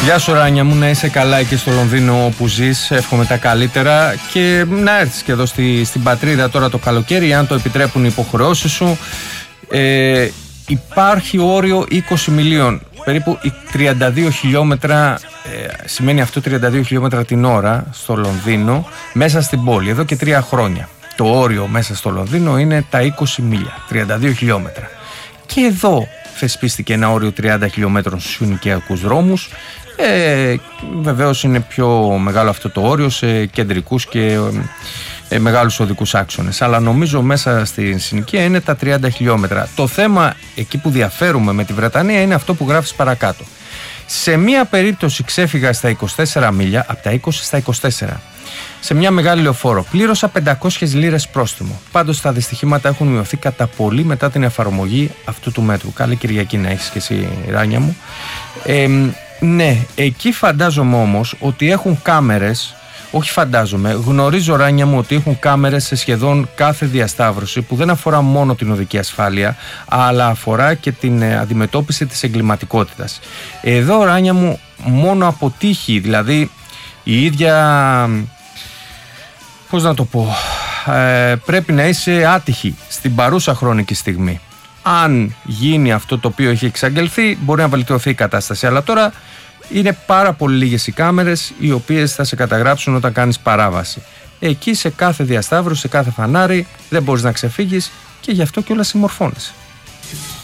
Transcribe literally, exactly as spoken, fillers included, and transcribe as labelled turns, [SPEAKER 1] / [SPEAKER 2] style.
[SPEAKER 1] Γεια σου Ράνια μου, να είσαι καλά εκεί στο Λονδίνο που ζεις, εύχομαι τα καλύτερα και να έρθεις και εδώ στη, στην πατρίδα τώρα το καλοκαίρι, αν το επιτρέπουν οι υποχρεώσεις σου. Ε, υπάρχει όριο είκοσι μιλίων, περίπου τριάντα δύο χιλιόμετρα, ε, σημαίνει αυτό τριάντα δύο χιλιόμετρα την ώρα στο Λονδίνο, μέσα στην πόλη, εδώ και τρία χρόνια. Το όριο μέσα στο Λονδίνο είναι τα είκοσι μίλια, τριάντα δύο χιλιόμετρα. Και εδώ θεσπίστηκε ένα όριο τριάντα χιλιόμετρων στους συνοικιακούς δρόμους. Ε, βεβαίως είναι πιο μεγάλο αυτό το όριο σε κεντρικούς και ε, μεγάλους οδικούς άξονες, αλλά νομίζω μέσα στην συνοικία είναι τα τριάντα χιλιόμετρα. Το θέμα εκεί που διαφέρουμε με τη Βρετανία είναι αυτό που γράφεις παρακάτω. Σε μία περίπτωση ξέφυγα στα είκοσι τέσσερα μίλια, από τα είκοσι στα είκοσι τέσσερα. Σε μια μεγάλη λεωφόρο πλήρωσα πεντακόσιες λίρες πρόστιμο. Πάντως τα δυστυχήματα έχουν μειωθεί κατά πολύ μετά την εφαρμογή αυτού του μέτρου. Καλή Κυριακή να έχεις και εσύ, Ράνια μου. Ε, ναι, εκεί φαντάζομαι όμως ότι έχουν κάμερες. Όχι φαντάζομαι, γνωρίζω Ράνια μου ότι έχουν κάμερες σε σχεδόν κάθε διασταύρωση, που δεν αφορά μόνο την οδική ασφάλεια, αλλά αφορά και την αντιμετώπιση της εγκληματικότητας. Εδώ Ράνια μου μόνο από τύχη, δηλαδή η ίδια, πώς να το πω, ε, πρέπει να είσαι άτυχη στην παρούσα χρονική στιγμή. Αν γίνει αυτό το οποίο έχει εξαγγελθεί, μπορεί να βελτιωθεί η κατάσταση, αλλά τώρα είναι πάρα πολύ λίγες οι κάμερες οι οποίες θα σε καταγράψουν όταν κάνεις παράβαση. Εκεί σε κάθε διασταύρωση, σε κάθε φανάρι δεν μπορείς να ξεφύγεις και γι' αυτό κιόλας συμμορφώνεσαι.